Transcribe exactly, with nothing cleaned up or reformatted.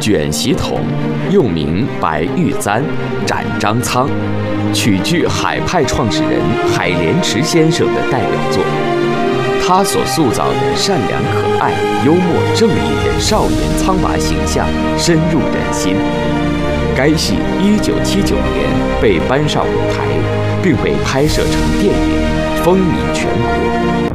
卷席筒，又名白玉簪、展张苍，曲剧海派创始人海莲池先生的代表作。他所塑造的善良可爱、幽默正义的少年苍拔形象深入人心。该戏一九七九年被搬上舞台，并被拍摄成电影，风靡全国。